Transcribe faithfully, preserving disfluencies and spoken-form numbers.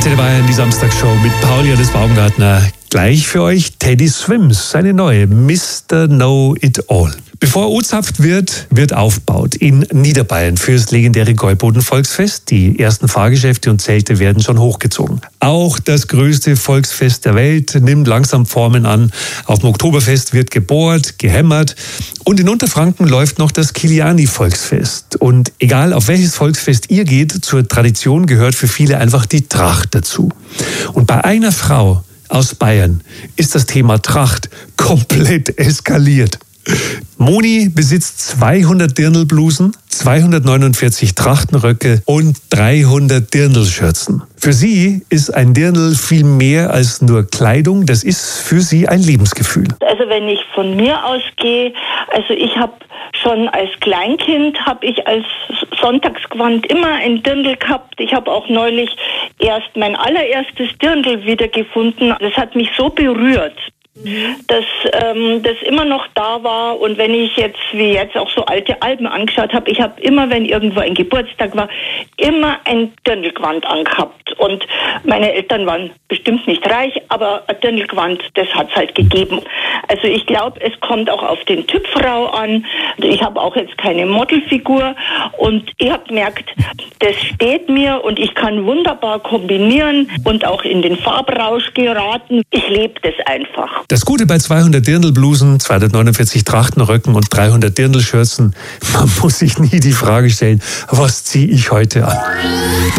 Antenne Bayern, die Samstagsshow mit Paul Johannes Baumgartner. Gleich für euch Teddy Swims, seine neue Mister Know It All. Bevor ozapft wird, wird aufgebaut in Niederbayern fürs legendäre Gäuboden-Volksfest. Die ersten Fahrgeschäfte und Zelte werden schon hochgezogen. Auch das größte Volksfest der Welt nimmt langsam Formen an. Auf dem Oktoberfest wird gebohrt, gehämmert. Und in Unterfranken läuft noch das Kiliani-Volksfest. Und egal auf welches Volksfest ihr geht, zur Tradition gehört für viele einfach die Tracht dazu. Und bei einer Frau aus Bayern ist das Thema Tracht komplett eskaliert. Moni besitzt zweihundert Dirndlblusen, zweihundertneunundvierzig Trachtenröcke und dreihundert Dirndlschürzen. Für sie ist ein Dirndl viel mehr als nur Kleidung, das ist für sie ein Lebensgefühl. Also wenn ich von mir ausgehe, also ich habe schon als Kleinkind, habe ich als Sonntagsgewand immer ein Dirndl gehabt. Ich habe auch neulich erst mein allererstes Dirndl wiedergefunden. Das hat mich so berührt, dass ähm, das immer noch da war. Und wenn ich jetzt, wie jetzt auch so alte Alben angeschaut habe, ich habe immer, wenn irgendwo ein Geburtstag war, immer ein Dirndlgewand angehabt. Und meine Eltern waren bestimmt nicht reich, aber ein Dirndlgewand, das hat es halt gegeben. Also ich glaube, es kommt auch auf den Typ Frau an. Ich habe auch jetzt keine Modelfigur und ich habe gemerkt, das steht mir und ich kann wunderbar kombinieren und auch in den Farbrausch geraten. Ich lebe das einfach. Das Gute bei zweihundert Dirndlblusen, zweihundertneunundvierzig Trachtenröcken und dreihundert Dirndlschürzen, man muss sich nie die Frage stellen, was ziehe ich heute an?